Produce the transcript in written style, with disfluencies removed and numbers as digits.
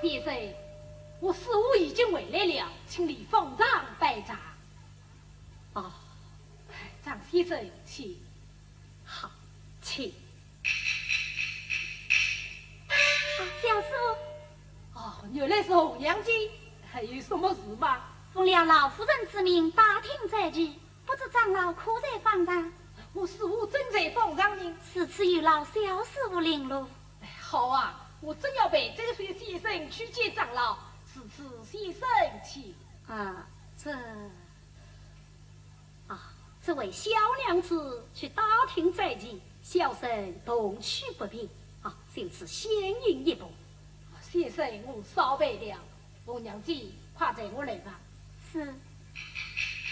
先生，我师傅已经回来了，请你奉上拜茶。 哦， 张先生，请。 好，请。 小师傅。哦，原来是红娘姐，还有什么事吗？ 奉了老夫人之命，打听在即，不知长老可在房上？ 我师傅正在房上呢。 是次有劳小师傅领路。 好啊，我正要陪这位先生去见长老，此次先生请。 这位小娘子去打听在即，小生同去不便。就此先引一步。 先生，我稍备了，红娘姐，快载我来吧。 是。